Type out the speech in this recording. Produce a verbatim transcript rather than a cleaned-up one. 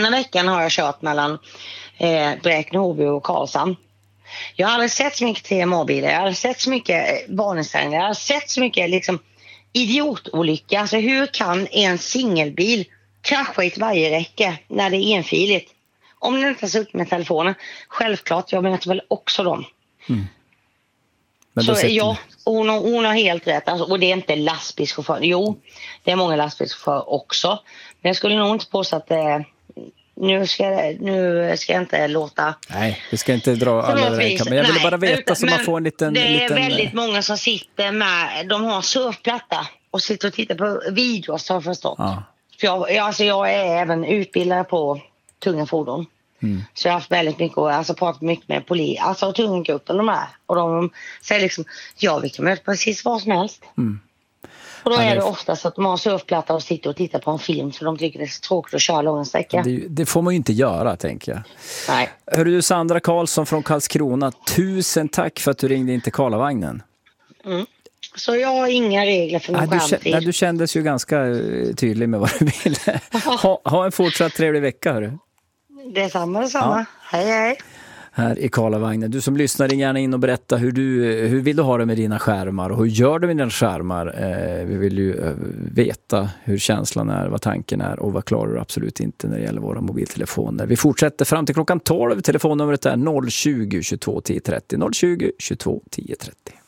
Denna veckan har jag kört mellan eh, Bräkne-Hoby och Karlshamn. Jag har aldrig sett så mycket T M A-bilar. Jag har aldrig sett så mycket varningssignaler. Jag har aldrig sett så mycket liksom, idiotolycka. Alltså hur kan en singelbil krascha i ett vajerräcke när det är enfiligt? Om den inte har suttit med telefonen. Självklart, jag menar väl också dem. Mm. Men så ja, hon har, hon har helt rätt. Alltså, och det är inte lastbilschaufför. Jo, det är många lastbilschaufförer också. Men jag skulle nog inte påstå att det är... Nu ska, nu ska jag inte låta... Nej, vi ska inte dra alla det där. Men jag vill bara veta utan, så man får en liten... Det är liten... väldigt många som sitter med... De har surfplatta och sitter och tittar på videos, har jag förstått. Ja. För jag, jag, alltså jag är även utbildad på tunga fordon. Mm. Så jag har haft väldigt mycket och alltså pratat mycket med polis, alltså tunggruppen de är. Och de säger liksom, ja vi kan möta precis vad som helst. Mm. Och då är det ofta så att de har surfplatta och sitter och tittar på en film så de tycker det är så tråkigt att köra långa sträckor. Det, det får man ju inte göra, tänker jag. Nej. Hör du, Sandra Karlsson från Karlskrona, tusen tack för att du ringde in till Karlavagnen. Mm. Så jag har inga regler för min skärmtid. Du, du kändes ju ganska tydlig med vad du ville. ha, ha en fortsatt trevlig vecka, hörru. Det är samma, det samma. Ja. Hej, hej. Här i Karlavagnen. Du som lyssnar, ring gärna in och berätta hur, du, hur vill du ha det med dina skärmar och hur gör du med dina skärmar. Eh, vi vill ju eh, veta hur känslan är, vad tanken är och vad klarar du absolut inte när det gäller våra mobiltelefoner. Vi fortsätter fram till klockan tolv. Telefonnumret är noll tjugo, tjugotvå, tio trettio. noll tjugo, tjugotvå, tio trettio.